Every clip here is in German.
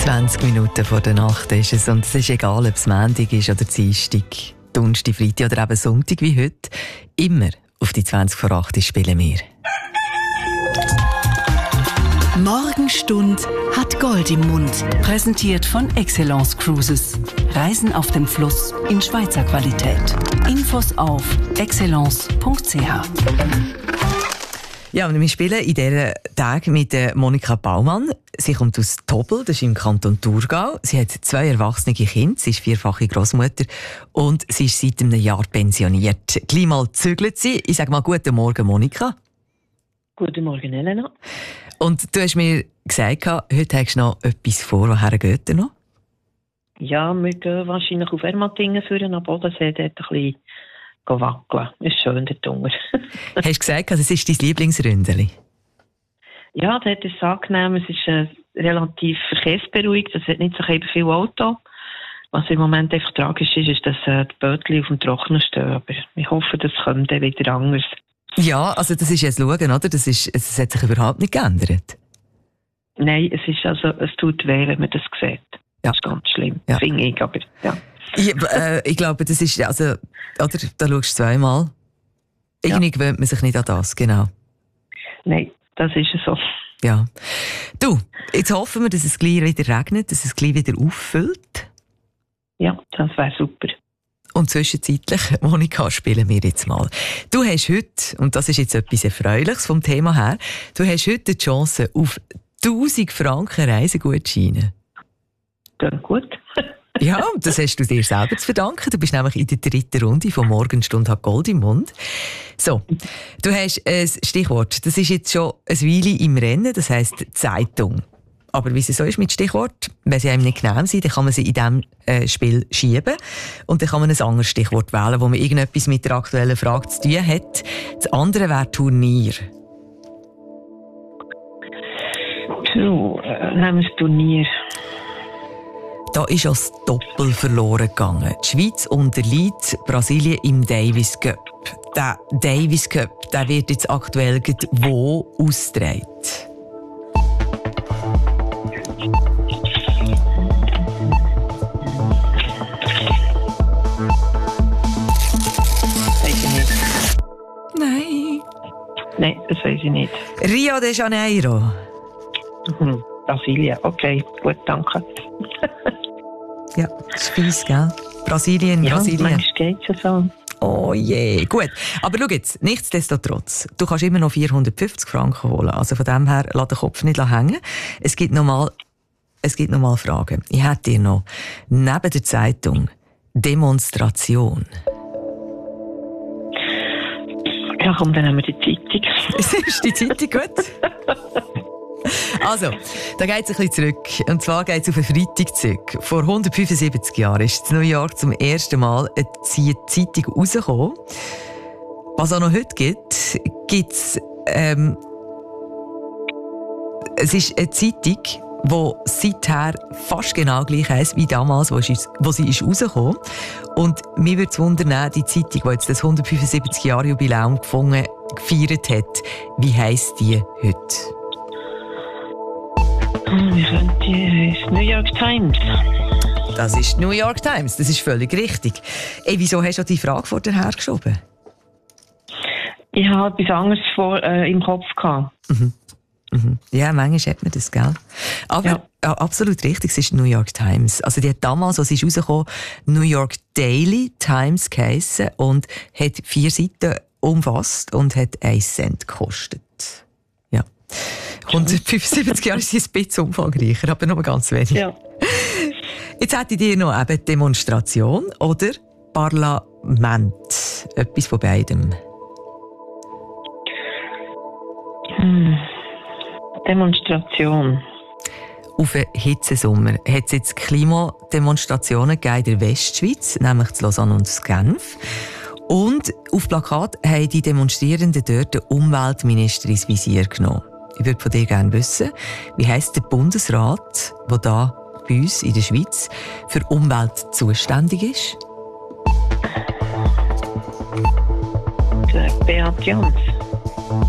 20 Minuten vor der Nacht ist es und es ist egal, ob es Montag ist oder Dienstag, Donnerstag, Freitag oder eben Sonntag wie heute. Immer auf die 20 vor 8 spielen wir. Morgenstund hat Gold im Mund. Präsentiert von Excellence Cruises. Reisen auf dem Fluss in Schweizer Qualität. Infos auf excellence.ch. Ja, und wir spielen in diesen Tagen mit Monika Baumann. Sie kommt aus Tobel, das ist im Kanton Thurgau. Sie hat 2 erwachsene Kinder, sie ist 4-fache Grossmutter und sie ist seit einem Jahr pensioniert. Gleich mal zügelt sie. Ich sage mal guten Morgen, Monika. Guten Morgen, Elena. Und du hast mir gesagt, heute hast du noch etwas vor. Woher geht ihr noch? Ja, wir gehen wahrscheinlich auf Ermatingen führen, am Bodensee, dort ein bisschen wackeln. Ist schön dort unten. Hast du gesagt, es ist dein Lieblingsründeli? Ja, dort ist es angenehm. Es ist relativ verkehrsberuhigt. Es hat nicht so viel Auto. Was im Moment einfach tragisch ist, dass die Bötchen auf dem Trocknen stehen. Aber ich hoffe, das kommt dann wieder anders. Ja, also das ist jetzt schauen, oder? Es hat sich überhaupt nicht geändert. Nein, es tut weh, wenn man das sieht. Ja. Das ist ganz schlimm, ja. Finde ich, aber ja. Ich glaube, das ist, also, oder, da schaust du zweimal. Irgendwie gewöhnt man sich nicht an das, genau. Nein, das ist so. Ja. Du, jetzt hoffen wir, dass es gleich wieder regnet, dass es gleich wieder auffüllt. Ja, das wäre super. Und zwischenzeitlich, Monika, spielen wir jetzt mal. Du hast heute, und das ist jetzt etwas Erfreuliches vom Thema her, du hast heute die Chance auf 1000 Franken Reisegutscheine. Geht gut. Ja, das hast du dir selber zu verdanken. Du bist nämlich in der 3. Runde von Morgenstund hat Gold im Mund. So, du hast ein Stichwort. Das ist jetzt schon eine Weile im Rennen, das heisst Zeitung. Aber wie es so ist mit Stichwort, wenn sie einem nicht genehm sind, dann kann man sie in diesem Spiel schieben. Und dann kann man ein anderes Stichwort wählen, wo man irgendetwas mit der aktuellen Frage zu tun hat. Das andere wäre Turnier. Nehmen wir das Turnier. Da ist das Doppel verloren gegangen. Die Schweiz unterliegt Brasilien im Davis Cup. Der Davis Cup, der wird jetzt aktuell wo ausgetragen? Nein, das weiß ich nicht. Rio de Janeiro. Brasilien, okay, gut, danke. Ja, das ist fies, gell? Brasilien. Manchmal geht es so. Oh je, gut. Aber schau jetzt, nichtsdestotrotz, du kannst immer noch 450 Franken holen. Also von dem her, lass den Kopf nicht hängen. Es gibt noch mal Fragen. Ich hätte dir noch neben der Zeitung Demonstration. Ja, komm, dann nehmen wir die Zeitung. Ist die Zeitung gut? Also, da geht es ein bisschen zurück. Und zwar geht es auf einen Freitag zurück. Vor 175 Jahren ist in New York zum ersten Mal eine Zeitung rausgekommen. Was es auch noch heute gibt es ist eine Zeitung, die seither fast genau gleich heisst wie damals, wo sie ist rausgekommen. Und mir würde es wundern, die Zeitung, die jetzt das 175 Jahre Jubiläum gefeiert hat, wie heisst die heute? Wie könnte die heißen? New York Times. Das ist New York Times, das ist völlig richtig. Ey, wieso hast du die Frage vor dir hergeschoben? Ich habe etwas anderes im Kopf gehabt. Ja, manchmal hat man das, gell? Aber ja, absolut richtig, es ist New York Times. Also die hat damals, als sie rausgekommen, New York Daily Times geheissen und hat 4 Seiten umfasst und hat 1 Cent gekostet. Ja. 175 Jahre sind ein bisschen umfangreicher, aber nur ganz wenig. Ja. Jetzt hätte ich dir noch eben Demonstration oder Parlament. Etwas von beidem. Demonstration. Auf einen Hitzesommer hat es jetzt Klimademonstrationen gegeben in der Westschweiz, nämlich in Lausanne und in Genf. Und auf Plakat haben die Demonstrierenden dort den Umweltminister ins Visier genommen. Ich würde von dir gerne wissen, wie heisst der Bundesrat, der da bei uns in der Schweiz für Umwelt zuständig ist? Der Beat Jans.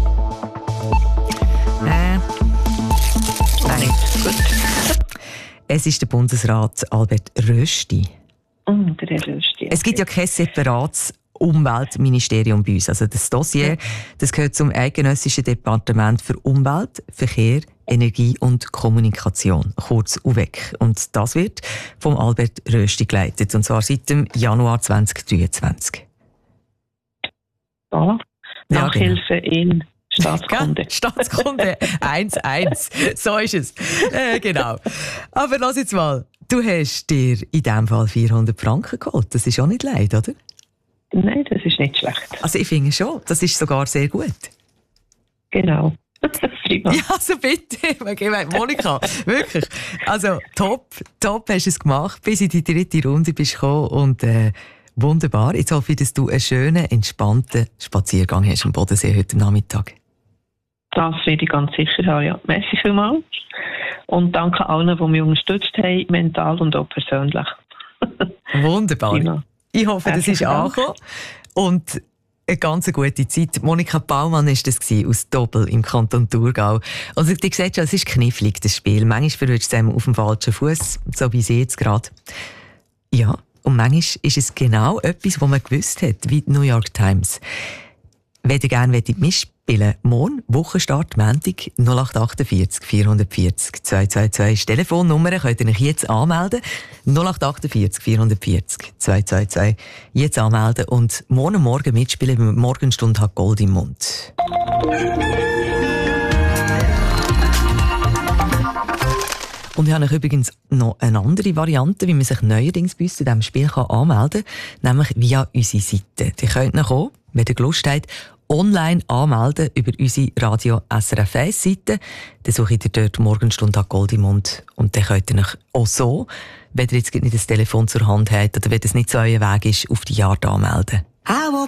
Nein. Gut. Es ist der Bundesrat Albert Rösti. Der Herr Rösti. Es gibt ja kein separates Umweltministerium bei uns. Also das Dossier, das gehört zum Eidgenössischen Departement für Umwelt, Verkehr, Energie und Kommunikation, kurz UVEC. Und das wird vom Albert Rösti geleitet, und zwar seit dem Januar 2023. Voilà. Ja, Nachhilfe in Staatskunde. Ja, Staatskunde 1-1. So ist es. Genau. Aber lass jetzt mal. Du hast dir in diesem Fall 400 Franken geholt. Das ist auch nicht leid, oder? Nein, das ist nicht schlecht. Also ich finde schon. Das ist sogar sehr gut. Genau. Prima. Ja, also bitte. Monika, wirklich. Also top hast du es gemacht, bis in die 3. Runde bist gekommen und wunderbar. Jetzt hoffe ich, dass du einen schönen, entspannten Spaziergang hast am Bodensee heute Nachmittag. Das werde ich ganz sicher haben, ja. Merci vielmals. Und danke allen, die mich unterstützt haben, mental und auch persönlich. Wunderbar. Prima. Ich hoffe, das ist angekommen. Und eine ganz gute Zeit. Monika Baumann war das aus Doppel im Kanton Thurgau. Also, du siehst schon, es ist knifflig, das Spiel. Manchmal verrutscht es auf dem falschen Fuß, so wie sie jetzt gerade. Ja, und manchmal ist es genau etwas, was man gewusst hat, wie die New York Times. Wenn ihr gerne mitspielen, morgen, Wochenstart, Montag, 0848 440 222. Das Telefonnummer könnt ihr euch jetzt anmelden. 0848 440 222. Jetzt anmelden und morgen mitspielen, weil Morgenstunde hat Gold im Mund. Und ich habe übrigens noch eine andere Variante, wie man sich neuerdings bei uns zu diesem Spiel anmelden kann, nämlich via unsere Seite. Ihr könnt noch kommen, wenn ihr Lust habt, online anmelden über unsere Radio SRF 1 Seite. Dann sucht ihr dort Morgenstunde hat Gold im Mund. Und dann könnt ihr euch auch so, wenn ihr jetzt nicht das Telefon zur Hand habt oder wenn das nicht so euer Weg ist, auf die Jahre anmelden.